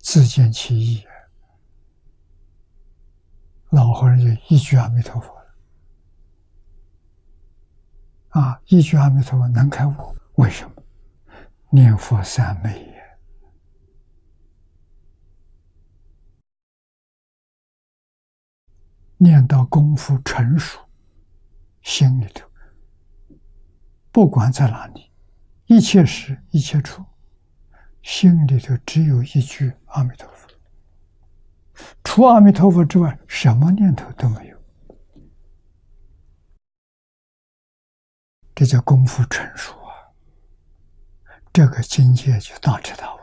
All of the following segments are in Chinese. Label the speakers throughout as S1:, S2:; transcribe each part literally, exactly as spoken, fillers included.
S1: 自见其意。老和尚就一句阿弥陀佛了。啊，一句阿弥陀佛能开悟，为什么？念佛三昧也。念到功夫成熟，心里头不管在哪里，一切时一切处，心里头只有一句阿弥陀佛，除阿弥陀佛之外，什么念头都没有。这叫功夫成熟啊！这个境界就大彻大悟。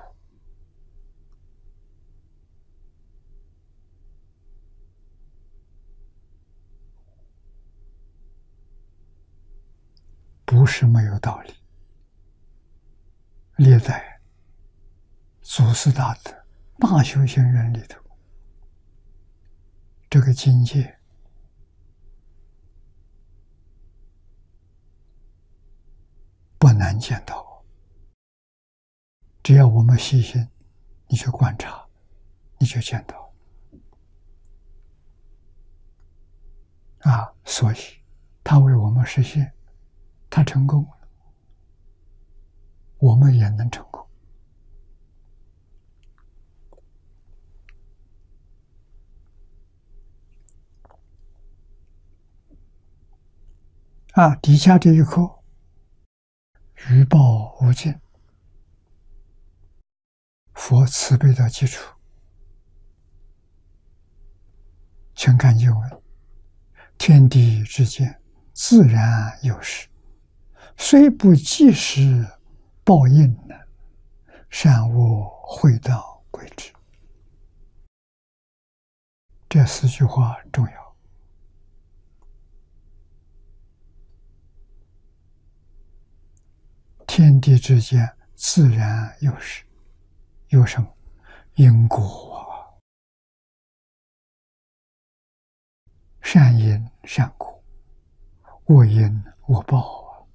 S1: 不是没有道理。历代祖师大德、大修行人里头，这个境界不难见到。只要我们细心，你去观察，你就见到。啊，所以他为我们实现，他成功了，我们也能成功。啊，底下这一课，余报无尽，佛慈悲的基础。请看经文：天地之间，自然有时，虽不即时报应呢，善恶会道归之。这四句话重要。天地之间自然有时，有什么？因果啊，善因善果，恶因恶报啊。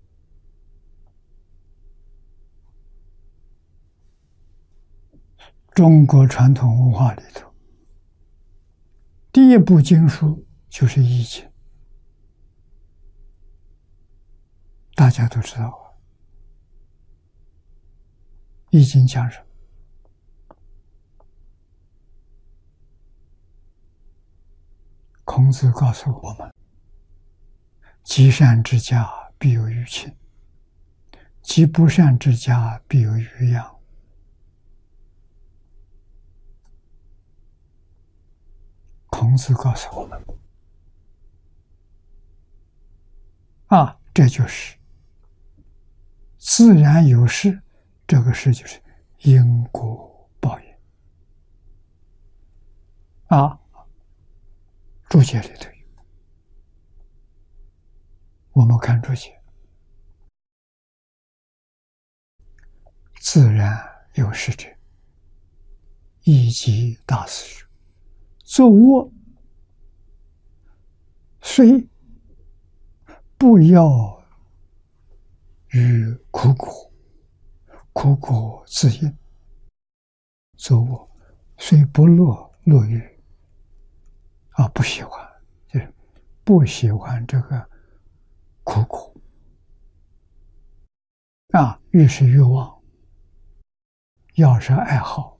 S1: 中国传统文化里头，第一部经书就是《易经》，大家都知道啊。易经讲什么？孔子告诉我们：积善之家，必有余庆；积不善之家，必有余殃。孔子告诉我们，啊，这就是自然有事。这个事就是因果报应啊！注解里头有，我们看注解：自然有事者，一即大事者，作恶虽不要于苦果，苦果自应。作恶虽不乐，乐于啊，不喜欢，就是不喜欢这个苦果啊，欲是欲望，要是爱好，